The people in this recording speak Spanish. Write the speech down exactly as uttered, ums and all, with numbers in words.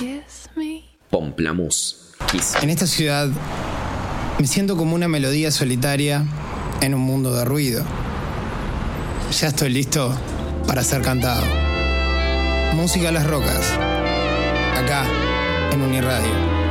Pomplamoose. Kiss. En esta ciudad me siento como una melodía solitaria en un mundo de ruido. Ya estoy listo para ser cantado. Música a las rocas. Acá, en Uniradio.